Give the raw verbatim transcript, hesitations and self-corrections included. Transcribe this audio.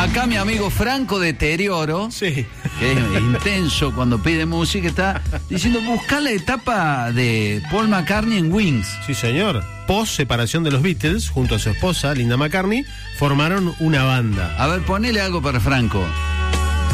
Acá mi amigo Franco Deterioro, Sí. que es intenso cuando pide música, está diciendo, busca la etapa de Paul McCartney en Wings. Sí, señor. Post separación de los Beatles, junto a su esposa, Linda McCartney, formaron una banda. A ver, ponele algo para Franco.